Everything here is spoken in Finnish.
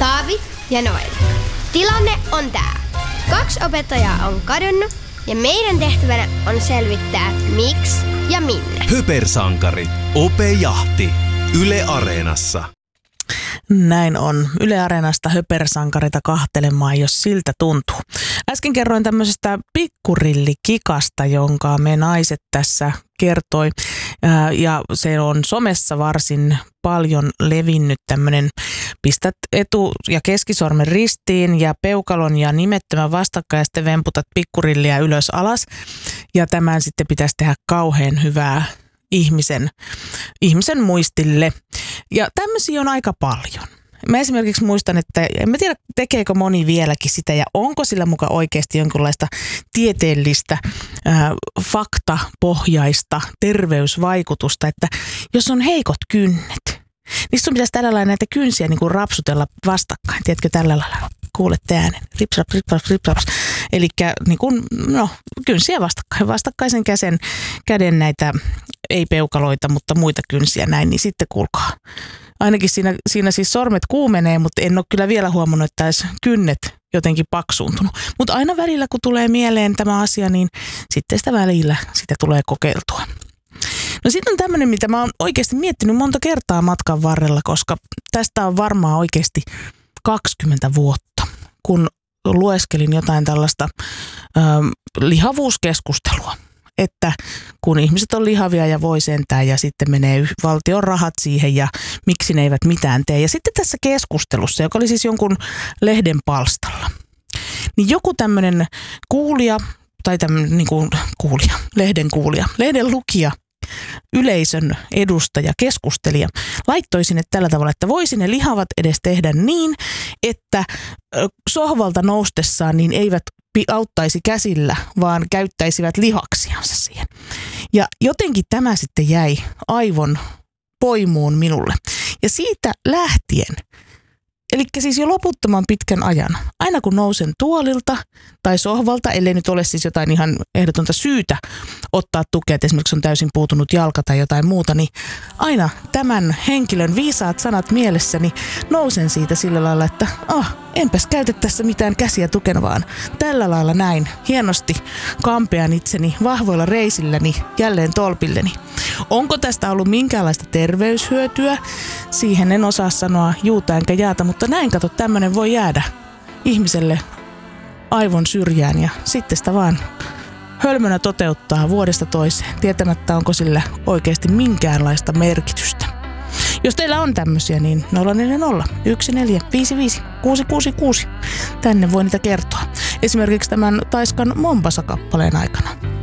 Taavi ja Noel. Tilanne on tää. 2 opettajaa on kadonnut ja meidän tehtävänä on selvittää miksi ja minne. Höpersankari. Opejahti. Yle Areenassa. Näin on. Yle Areenasta höpersankarita kahtelemaan, jos siltä tuntuu. Äsken kerroin tämmöisestä pikkurillikikasta, jonka me naiset tässä kertoi. Ja se on somessa varsin paljon levinnyt tämmöinen pistät etu- ja keskisormen ristiin ja peukalon ja nimettömän vastakkain ja sitten vemputat pikkurilliä ylös alas. Ja tämän sitten pitäisi tehdä kauhean hyvää ihmisen muistille. Ja tämmöisiä on aika paljon. Mä esimerkiksi muistan, että en mä tiedä tekeekö moni vieläkin sitä ja onko sillä muka oikeasti jonkinlaista tieteellistä faktapohjaista terveysvaikutusta, että jos on heikot kynnet, niin sun pitäisi tällä lailla näitä kynsiä niin kuin rapsutella vastakkain. Tiedätkö, tällä lailla kuulette äänen. Ripsraps, ripsraps, ripsraps. Eli niin kuin, kynsiä vastakkaisen käden näitä, ei peukaloita, mutta muita kynsiä näin, niin sitten kuulkaa. Ainakin siinä siis sormet kuumenee, mutta en ole kyllä vielä huomannut, että olisi kynnet jotenkin paksuuntunut. Mutta aina välillä, kun tulee mieleen tämä asia, niin sitten sitä välillä sitä tulee kokeiltua. No sitten on tämmöinen, mitä mä oon oikeasti miettinyt monta kertaa matkan varrella, koska tästä on varmaan oikeasti 20 vuotta, kun lueskelin jotain tällaista lihavuuskeskustelua. Että kun ihmiset on lihavia ja voi sentään ja sitten menee valtion rahat siihen ja miksi ne eivät mitään tee. Ja sitten tässä keskustelussa, joka oli siis jonkun lehden palstalla, niin joku tämmöinen kuulija tai tämmöinen niin kuin lehden lukija, yleisön edustaja, keskustelija, laittoi sinne tällä tavalla, että voisi ne lihavat edes tehdä niin, että sohvalta noustessaan niin eivät auttaisi käsillä, vaan käyttäisivät lihaksiansa siihen. Ja jotenkin tämä sitten jäi aivon poimuun minulle. Ja siitä lähtien, eli siis jo loputtoman pitkän ajan, aina kun nousen tuolilta tai sohvalta, ellei nyt ole siis jotain ihan ehdotonta syytä ottaa tukea, että esimerkiksi on täysin puutunut jalka tai jotain muuta, niin aina tämän henkilön viisaat sanat mielessäni nousen siitä sillä lailla, että enpäs käytä tässä mitään käsiä tukena, vaan tällä lailla näin hienosti kampean itseni vahvoilla reisilläni jälleen tolpilleni. Onko tästä ollut minkäänlaista terveyshyötyä? Siihen en osaa sanoa juuta enkä jaata, mutta näin kato, tämmöinen voi jäädä ihmiselle aivon syrjään ja sitten sitä vaan hölmönä toteuttaa vuodesta toiseen, tietämättä onko sillä oikeasti minkäänlaista merkitystä. Jos teillä on tämmöisiä, niin 040 1455 666. Tänne voi niitä kertoa. Esimerkiksi tämän Taiskan Mombasa-kappaleen aikana.